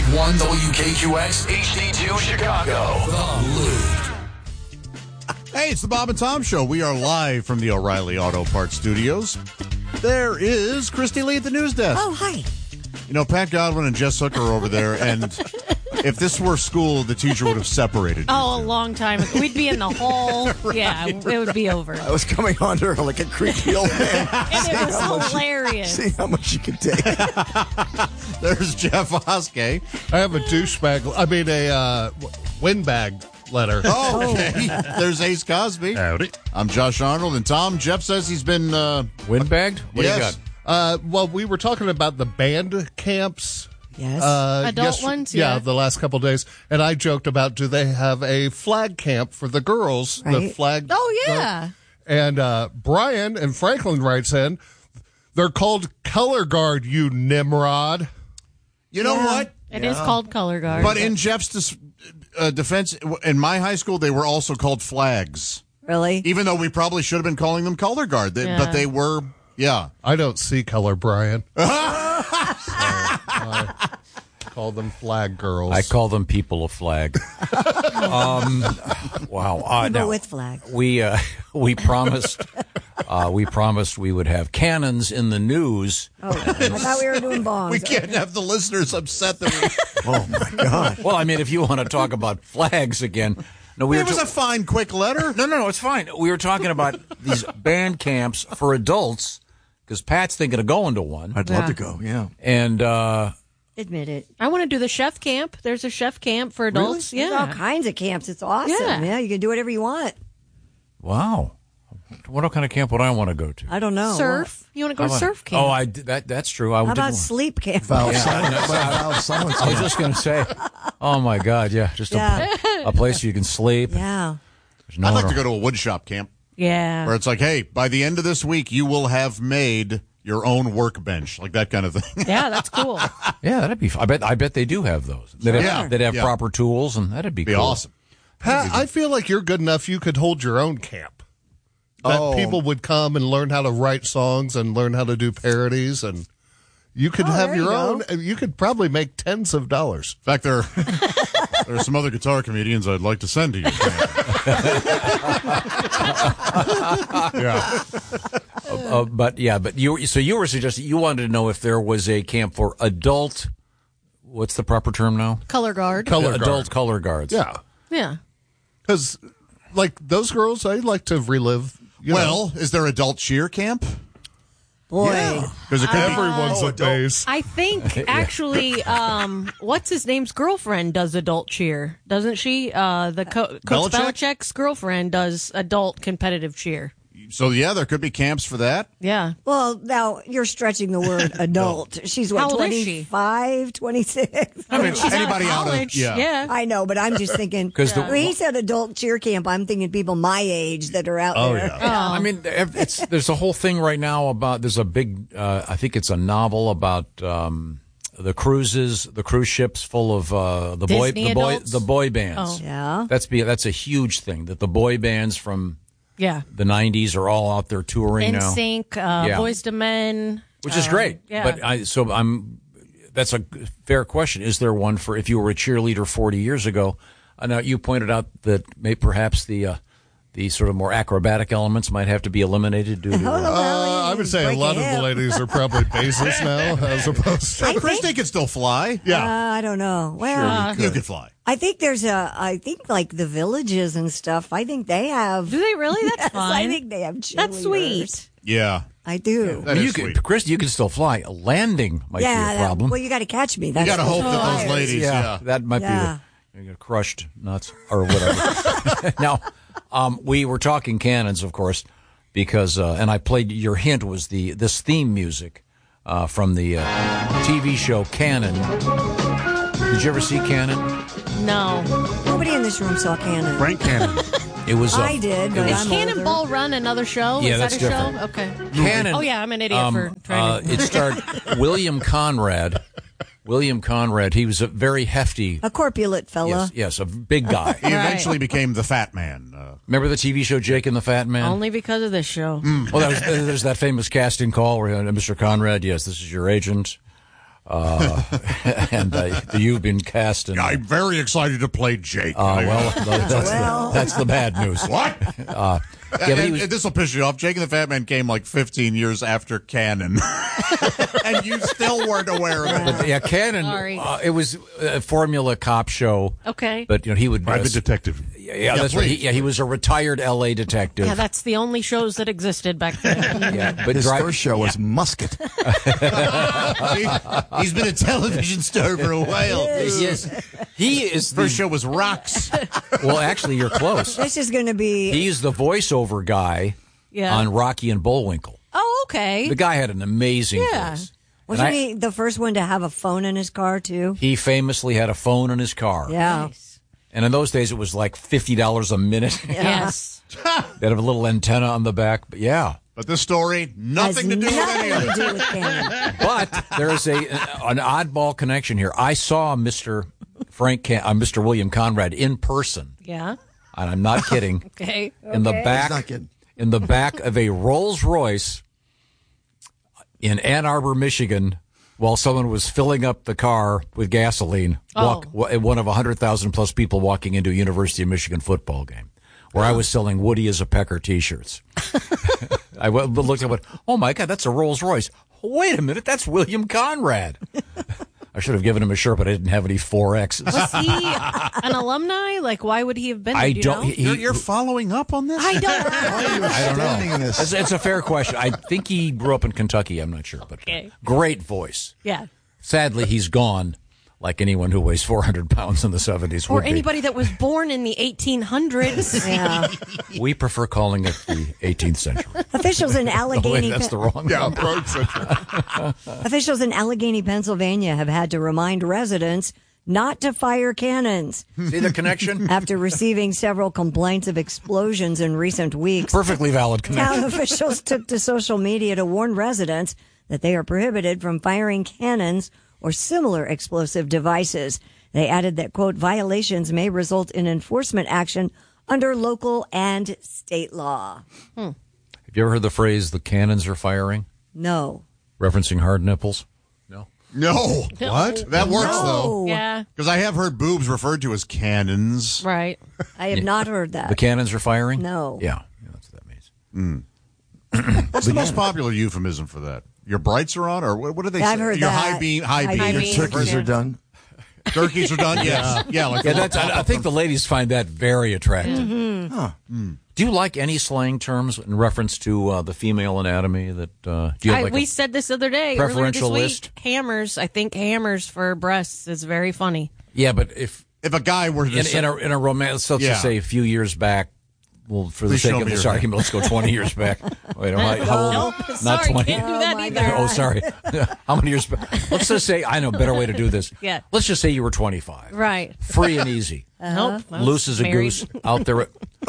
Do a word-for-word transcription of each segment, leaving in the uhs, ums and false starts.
one W K Q X H D two Chicago. The Loop. Hey, it's the Bob and Tom Show. We are live from the O'Reilly Auto Parts Studios. There is Christy Lee at the news desk. Oh, hi. You know, Pat Godwin and Jess Hook are over there, and if this were school, the teacher would have separated you. Oh, a long time ago. We'd be in the hall. right, yeah, it would be over. I was coming on to her like a creepy old man. And it was hilarious. See how much you can take. There's Jeff Oskey. I have a douchebag, I mean a uh, windbag letter. Oh, okay. There's Ace Cosby. Howdy. I'm Josh Arnold, and Tom, Jeff says he's been... Uh, Windbagged? What yes. do you got? Uh, well, we were talking about the band camps. Yes. Uh, Adult yes- ones, yeah. yeah. the last couple of days. And I joked about, do they have a flag camp for the girls? The Right. flag. Oh, yeah. And uh, Brian and Franklin writes in, they're called Color Guard, you Nimrod. you know Yeah. what? It is called Color Guard. But in Jeff's dis- uh, defense, in my high school, they were also called flags. Really? Even though we probably should have been calling them color guard. They, Yeah. But they were, yeah. I don't see color, Brian. So, I call them flag girls. I call them people of flag. um, wow. Uh, People now, with flag. we uh, we promised uh, we promised we would have cannons in the news. Oh, I thought we were doing bongs. We can't have the listeners upset that we... Oh, my God. Well, I mean, if you want to talk about flags again, no, we It were was ta- a fine, quick letter. no, no, no, it's fine. We were talking about these band camps for adults because Pat's thinking of going to one, I'd love to go, yeah. and uh, Admit it. I want to do the chef camp. There's a chef camp for adults. There's all Yeah. kinds of camps. It's awesome. Yeah. Yeah, you can do whatever you want. wow, what kind of camp would I want to go to? I don't know. Surf. You want to go to How about- surf camp? Oh, I did- that that's true. I How did about one. sleep camp? Valve Yeah. silence. Valve silence. I was just going to say, oh my God, yeah, just Yeah. A, a place you can sleep. Yeah. There's no I'd like one to go to a wood shop camp yeah. where it's like, hey, by the end of this week, you will have made your own workbench, like that kind of thing. Yeah, that's cool. Yeah, that'd be. f- I bet. I bet they do have those. They'd have, Yeah. they'd have Yeah. proper tools, and that'd be, Be cool. awesome. Pat, I feel like you're good enough. You could hold your own camp. That Oh. people would come and learn how to write songs and learn how to do parodies, and you could Oh, have there your you own. go. And you could probably make tens of dollars. In fact, there, there are some other guitar comedians I'd like to send to you. Yeah, Uh, but yeah, but you. So you were suggesting you wanted to know if there was a camp for adult. What's the proper term now? Color Guard. color adult guard. color guards. Yeah, Yeah. because like those girls, I like to relive. You Well, know, is there adult cheer camp? Boy. Because it could be. everyone's a days. I think actually, um, what's his name's girlfriend does adult cheer, doesn't she? Uh, the co- Coach Belichick? Belichick's girlfriend does adult competitive cheer. So, yeah, there could be camps for that. Yeah. Well, now you're stretching the word adult. She's what, How old is she? twenty-five, twenty-six? I mean, She's anybody out out of of college. yeah. yeah. I know, but I'm just thinking. 'Cause the- when he said adult cheer camp, I'm thinking people my age that are out Oh, there. yeah. I mean, it's there's a whole thing right now about there's a big. Uh, I think it's a novel about um, the cruises, the cruise ships full of uh, the boy, Disney the boy, adults? the boy bands. Oh. Yeah. That's be that's a huge thing that the boy bands from Yeah. the nineties are all out there touring now. N Sync, uh, Yeah. Boys to Men. Which is uh, great. Yeah. But I so I'm that's a fair question. Is there one for if you were a cheerleader forty years ago? Uh, now you pointed out that may perhaps the uh, the sort of more acrobatic elements might have to be eliminated due to Oh, uh, well, Uh, I would say a break lot of hip. the ladies are probably bases now, as opposed to. I Christy think- could still fly. Yeah. Uh, I don't know. Well, You could fly. I think there's a. I think like the villages and stuff. I think they have. Do they really? That's Yes, fine. I think they have cheerleaders. That's sweet. Yeah. I do. That is you sweet. could, Chris, you can still fly. Landing might yeah. be a that- problem. well, you got to catch me. You That's got to hope the that those flyers. ladies, yeah. that might Yeah. be the you get crushed nuts or whatever. Now, um, we were talking cannons, of course, because uh, and I played your hint was the this theme music uh, from the uh, T V show Cannon. Did you ever see Cannon? No. Nobody in this room saw Cannon. Frank Cannon. It was. Uh, I did, it but was- Is I'm Cannonball Run another show? Yeah, Is that's that a different. show? Okay. Cannon. Oh, yeah, I'm an idiot um, for trying uh, to. It starred William Conrad. William Conrad. He was a very hefty. A corpulent fella. Yes, yes, a big guy. He eventually became the Fat Man. Uh, Remember the T V show Jake and the Fat Man? Only because of this show. Well, that was, there's that famous casting call where uh, Mister Conrad, yes, this is your agent. Uh, and uh, you've been cast in. I'm very excited to play Jake. Uh, well, that's, Well. the, that's the bad news. what? Uh, yeah, but he was, This will piss you off. Jake and the Fat Man came like fifteen years after Cannon, and you still weren't aware of it. but, yeah, Cannon. Sorry. Uh, it was a Formula Cop show. Okay. But you know he would. Private uh, detective. Yeah, yeah, that's right. He, please, yeah, he was a retired L A detective. Yeah, that's the only shows that existed back then. yeah, but His dri- first show was Musket. he, he's been a television star for a while. Yes, he is the First show was Rocks. well. Actually, you're close. This is going to be. He's the voiceover guy Yeah. on Rocky and Bullwinkle. Oh, okay. The guy had an amazing Yeah. voice. Wasn't And I- he the first one to have a phone in his car, too? He famously had a phone in his car. Yeah. Nice. And in those days, it was like fifty dollars a minute. Yes. They'd have a little antenna on the back. But yeah. But this story, nothing Has to do with nothing any of to it. do with Cannon. But there is a an oddball connection here. I saw Mister Frank, Can- uh, Mister William Conrad in person, Yeah. and I'm not kidding. Okay. In the Okay. back, He's not kidding. in the back of a Rolls Royce in Ann Arbor, Michigan, while someone was filling up the car with gasoline. Walk, wa- one of one hundred thousand plus people walking into a University of Michigan football game, where I was selling Woody as a Pecker T-shirts. I w- looked at what. Oh my God, that's a Rolls Royce. Wait a minute, that's William Conrad. I should have given him a shirt, but I didn't have any four X's. Was he an alumni? Like, why would he have been there? I Do you don't. know? He, You're, you're following up on this? I don't know. I don't know. In this. It's, it's a fair question. I think he grew up in Kentucky. I'm not sure, but Okay. great voice. Yeah. Sadly, he's gone, like anyone who weighs four hundred pounds in the seventies Or would be. anybody that was born in the eighteen hundreds. Yeah. We prefer calling it the eighteenth century. Officials in Oh, wait, Allegheny, that's the wrong Yeah, number. Road Central. officials in Allegheny, Pennsylvania, have had to remind residents not to fire cannons See the connection? after receiving several complaints of explosions in recent weeks. Perfectly valid connection. Town officials took to social media to warn residents that they are prohibited from firing cannons or similar explosive devices. They added that, quote, violations may result in enforcement action under local and state law. Have you ever heard the phrase, the cannons are firing? No. Referencing hard nipples? No. No. What? That works, No. though. Yeah. Because I have heard boobs referred to as cannons. Right. I have not heard that. The cannons are firing? No. Yeah, yeah that's what that means. What's the most popular euphemism for that? Your brights are on, or what, what do they Yeah, say? I've heard Your that. high beam, high, High beam. beam. Your Turkeys are done. turkeys are done. Yes, yeah. Like Yeah, the that's, little I, I think the ladies find that very attractive. Mm-hmm. Do you like any slang terms in reference to uh, the female anatomy? That uh, do you have I, like we a- said this the other day. earlier this preferential week. list? Hammers. I think hammers for breasts is very funny. yeah, but if if a guy were to in, say, in a in a romance, let's Yeah. just say a few years back. Well, for the Please sake show of me this your- argument, let's go twenty years back. Wait, how, how old? Nope. Not Sorry, twenty. can't do that my either. God. Oh, sorry. How many years back? Let's just say I know a better way to do this. Yeah. Let's just say you were twenty-five. Right. Free and easy. Nope. I was Loose as a married. goose out there.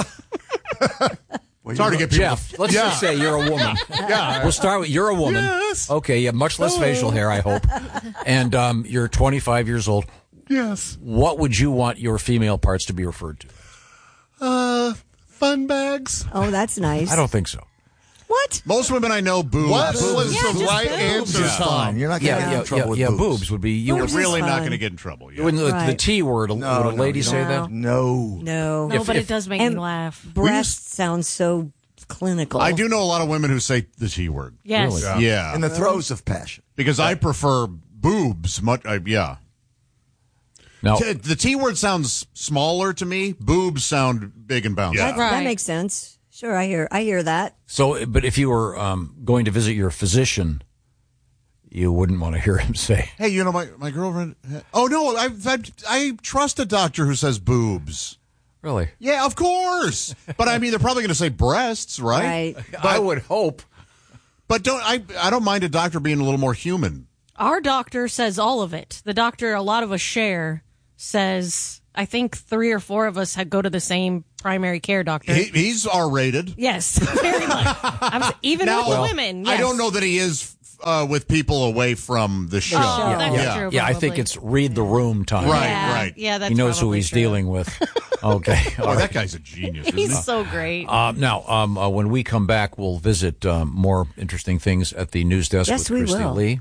it's hard to get people. Jeff, let's just say you're a woman. Yeah. We'll start with you're a woman. Yes. Okay, you have much less facial hair, I hope. And um, you're twenty-five years old. Yes. What would you want your female parts to be referred to? Uh, fun bags. Oh, that's nice. I don't think so. What? Most women I know boobs. What Boobs was Yeah, the just right boobs. answer, It's fine. Tom? You're not going to Yeah, get yeah, in trouble yeah, with yeah. boobs. Boobs would be you You're Boobs would is really not fine. going to get in trouble. Yeah. when the, the Right. T word. No, would a no, lady you say don't. that? No. No. No, If- but if- it does make And me laugh. breast sounds so clinical. I do know a lot of women who say the T word. Yes. Really? Yeah, In the throes of passion. because I prefer boobs. Much. I, yeah. No. T- the T word sounds smaller to me. Boobs sound big and bouncy. That, Right. that makes sense. Sure, I hear. I hear that. So, but if you were um, going to visit your physician, you wouldn't want to hear him say, Hey, you know my my girlfriend. Oh no, I I, I trust a doctor who says boobs. really? Yeah, of course. But I mean, they're probably going to say breasts, right? Right. I would hope. But don't I? I don't mind a doctor being a little more human. Our doctor says all of it. The doctor a lot of us share says, I think three or four of us had go to the same primary care doctor. He, he's R rated. Yes, very much. I'm, s- even Now, with well, women. I yes. don't know that he is uh, with people away from the show. Oh, Yeah. that's Yeah. true. Yeah, I think probably. it's read the room time. Right, Yeah, right. Yeah, that's He knows who probably he's true. dealing with. Okay. Oh, all right. that guy's a genius. Isn't He's he? so great. Uh, now, um, uh, when we come back, we'll visit um, more interesting things at the news desk Yes, with we Christy will. Lee.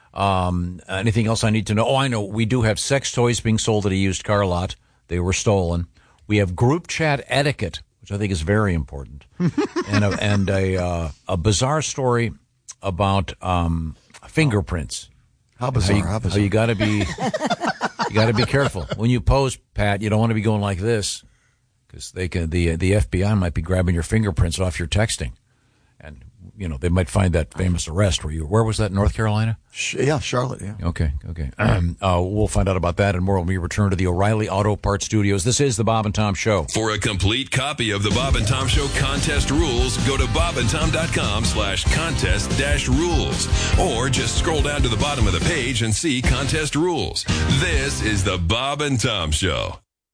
Um, anything else I need to know? Oh, I know. We do have sex toys being sold at a used car lot. They were stolen. We have group chat etiquette, which I think is very important, and a, and a uh, a bizarre story about um, fingerprints. How bizarre! How you, how bizarre! how you got to be you got to be careful when you pose, Pat. You don't want to be going like this because they can the the F B I might be grabbing your fingerprints off your texting, and you know they might find that famous arrest where you where was that, North Carolina? Sh- yeah, Charlotte. Yeah. Okay, okay. Um, uh, we'll find out about that and more when we return to the O'Reilly Auto Parts Studios. This is the Bob and Tom Show. For a complete copy of the Bob and Tom Show contest rules, go to bobandtom.com slash contest dash rules. Or just scroll down to the bottom of the page and see contest rules. This is the Bob and Tom Show.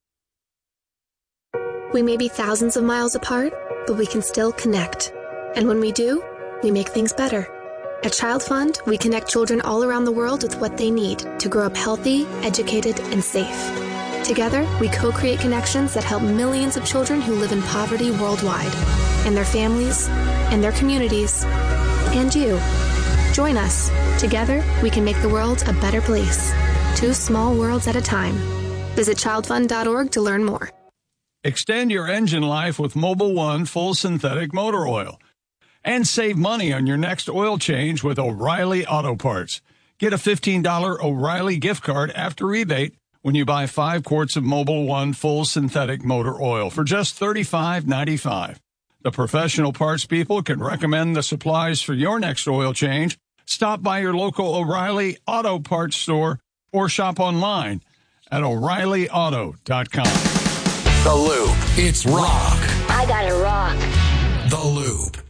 We may be thousands of miles apart, but we can still connect. And when we do, we make things better. At Child Fund, we connect children all around the world with what they need to grow up healthy, educated, and safe. Together, we co-create connections that help millions of children who live in poverty worldwide, and their families, and their communities, and you. Join us. Together, we can make the world a better place. Two small worlds at a time. Visit child fund dot org to learn more. Extend your engine life with Mobil One Full Synthetic Motor Oil. And save money on your next oil change with O'Reilly Auto Parts. Get a fifteen dollars O'Reilly gift card after rebate when you buy five quarts of Mobil One Full Synthetic Motor Oil for just thirty-five ninety-five. The professional parts people can recommend the supplies for your next oil change. Stop by your local O'Reilly Auto Parts store or shop online at O'Reilly Auto dot com. The Loop. It's rock. I gotta rock. The Loop.